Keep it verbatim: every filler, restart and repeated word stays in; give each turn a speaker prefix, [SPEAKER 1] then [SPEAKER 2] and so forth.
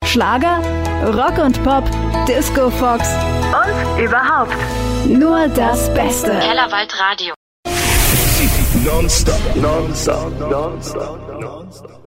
[SPEAKER 1] Schlager, Rock und Pop, Disco Fox
[SPEAKER 2] und überhaupt
[SPEAKER 1] nur das Beste.
[SPEAKER 3] Kellerwald Radio.
[SPEAKER 4] Non-stop, non-stop, non-stop, non-stop.